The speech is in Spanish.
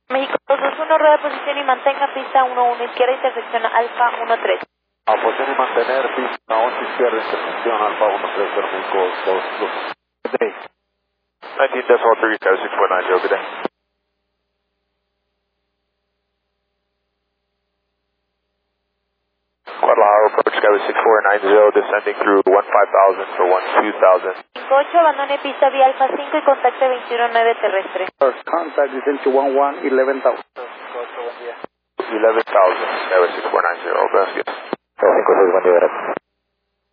México 221, rueda de posición y mantenga pista 11 izquierda, intersección Alfa 13. A posición y mantener pista 11 izquierda, intersección Alfa 13, México 22. Good day. 19.3, Sky 6490, good day. Guadalajara approach Sky 6490, descending through 15,000 for 12,000. 58, abandone pista vía Alfa 5 y contacte 219 terrestre. First contact is into 11, 11,000. 11,000, Sky 6490, gracias. 5, 6, buen día, gracias.